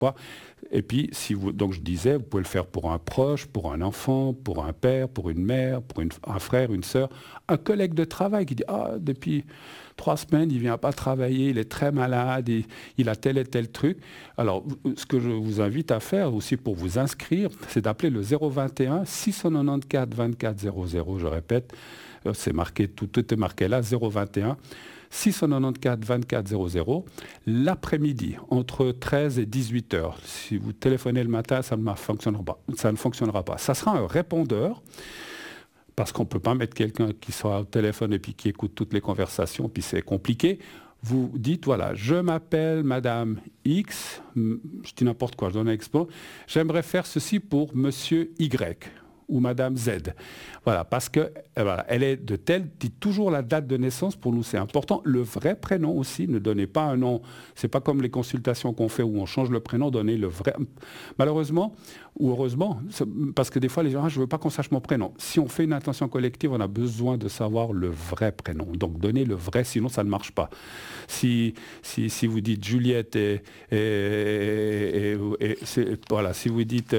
Voilà. Et puis, donc je disais, vous pouvez le faire pour un proche, pour un enfant, pour un père, pour une mère, pour un frère, une sœur, un collègue de travail qui dit ah depuis 3 semaines il vient pas travailler, il est très malade, il a tel et tel truc. Alors ce que je vous invite à faire aussi pour vous inscrire, c'est d'appeler le 021 694 24 00. Je répète, c'est marqué, tout est marqué là, 021 694 24 00, l'après-midi, entre 13 et 18 heures. Si vous téléphonez le matin, ça ne fonctionnera pas. Ça ne fonctionnera pas. Ça sera un répondeur, parce qu'on ne peut pas mettre quelqu'un qui sera au téléphone et puis qui écoute toutes les conversations, puis c'est compliqué. Vous dites, voilà, je m'appelle Madame X, je dis n'importe quoi, je donne un exemple, j'aimerais faire ceci pour Monsieur Y ou Madame Z. Voilà, parce que voilà, elle est de telle, dites toujours la date de naissance, pour nous c'est important. Le vrai prénom aussi, ne donnez pas un nom. C'est pas comme les consultations qu'on fait où on change le prénom, donnez le vrai. Malheureusement, ou heureusement, parce que des fois les gens, je veux pas qu'on sache mon prénom. Si on fait une intention collective, on a besoin de savoir le vrai prénom. Donc donnez le vrai, sinon ça ne marche pas. Si vous dites Juliette voilà, si vous dites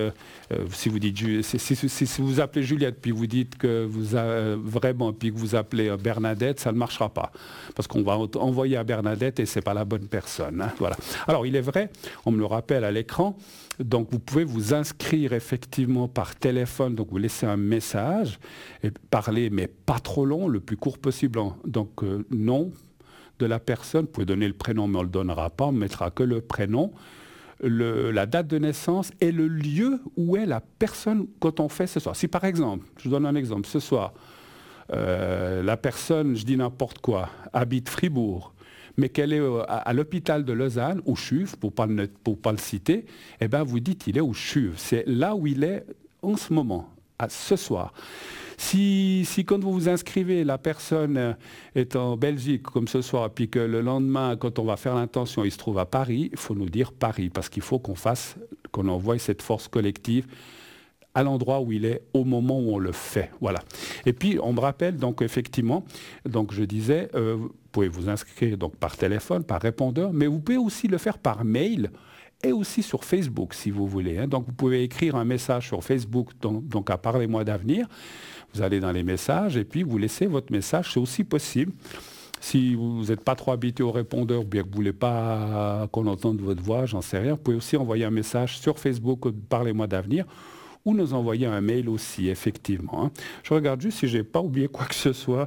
si vous appelez Juliette puis vous dites que vous vraiment puis que vous appelez Bernadette, ça ne marchera pas parce qu'on va envoyer à Bernadette et c'est pas la bonne personne. Hein, voilà. Alors il est vrai, on me le rappelle à l'écran. Donc vous pouvez vous inscrire effectivement par téléphone, donc vous laissez un message et parler, mais pas trop long, le plus court possible. Donc nom de la personne, vous pouvez donner le prénom, mais on ne le donnera pas, on ne mettra que le prénom, la date de naissance et le lieu où est la personne quand on fait ce soir. Si par exemple, je vous donne un exemple, ce soir, la personne, je dis n'importe quoi, habite Fribourg, mais qu'elle est à l'hôpital de Lausanne, au CHUV, pour ne pas le citer, eh bien vous dites il est au CHUV. C'est là où il est en ce moment, ce soir. Si quand vous vous inscrivez, la personne est en Belgique comme ce soir, puis que le lendemain, quand on va faire l'intention, il se trouve à Paris, il faut nous dire Paris, parce qu'il faut qu'on envoie cette force collective à l'endroit où il est au moment où on le fait. Voilà. Et puis, on me rappelle, donc effectivement, donc je disais, vous pouvez vous inscrire donc, par téléphone, par répondeur, mais vous pouvez aussi le faire par mail et aussi sur Facebook, si vous voulez. Hein. Donc, vous pouvez écrire un message sur Facebook, donc à Parlez-moi d'avenir. Vous allez dans les messages et puis vous laissez votre message, c'est aussi possible. Si vous n'êtes pas trop habitué au répondeur ou bien que vous ne voulez pas qu'on entende votre voix, j'en sais rien, vous pouvez aussi envoyer un message sur Facebook, Parlez-moi d'avenir, ou nous envoyer un mail aussi, effectivement. Hein. Je regarde juste si je n'ai pas oublié quoi que ce soit.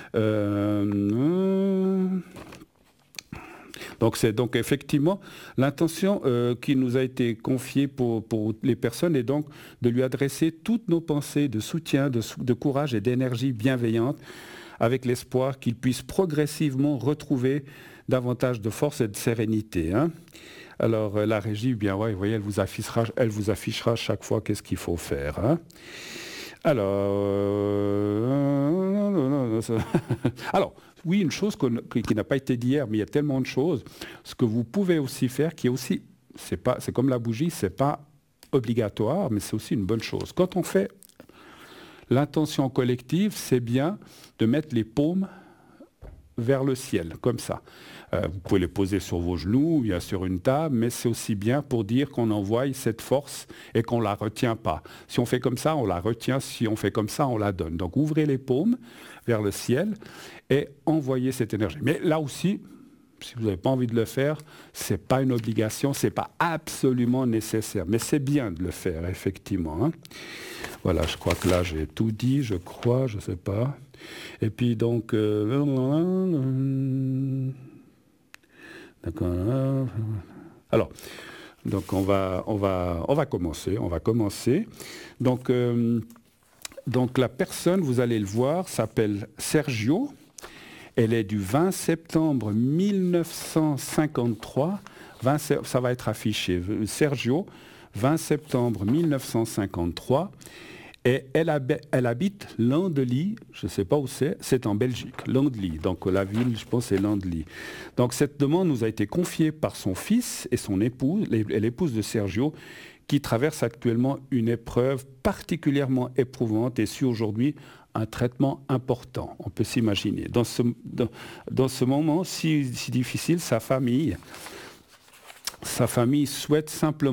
Donc c'est donc effectivement l'intention qui nous a été confiée pour les personnes est donc de lui adresser toutes nos pensées de soutien, de courage et d'énergie bienveillante avec l'espoir qu'il puisse progressivement retrouver davantage de force et de sérénité. Hein. Alors la régie, bien ouais, vous voyez, elle vous affichera chaque fois qu'est-ce qu'il faut faire. Hein. Alors, oui, une chose qui n'a pas été dit hier, mais il y a tellement de choses. Ce que vous pouvez aussi faire, qui est aussi, c'est comme la bougie, c'est pas obligatoire, mais c'est aussi une bonne chose. Quand on fait l'intention collective, c'est bien de mettre les paumes vers le ciel, comme ça. Vous pouvez les poser sur vos genoux, bien sur une table, mais c'est aussi bien pour dire qu'on envoie cette force et qu'on ne la retient pas. Si on fait comme ça, on la retient. Si on fait comme ça, on la donne. Donc ouvrez les paumes vers le ciel et envoyez cette énergie. Mais là aussi, si vous n'avez pas envie de le faire, ce n'est pas une obligation, ce n'est pas absolument nécessaire. Mais c'est bien de le faire, effectivement. Hein. Voilà, je crois que là, j'ai tout dit, je ne sais pas. Et puis donc... D'accord. Alors, donc on va commencer. Donc la personne, vous allez le voir, s'appelle Sergio. Elle est du 20 septembre 1953. Ça va être affiché. Sergio, 20 septembre 1953. Et elle habite Landely, je ne sais pas où c'est en Belgique, Landely. Donc la ville, je pense, c'est Landely. Donc cette demande nous a été confiée par son fils et son épouse, l'épouse de Sergio, qui traverse actuellement une épreuve particulièrement éprouvante et suit aujourd'hui un traitement important. On peut s'imaginer. Dans ce moment si difficile, sa famille sa famille souhaite simplement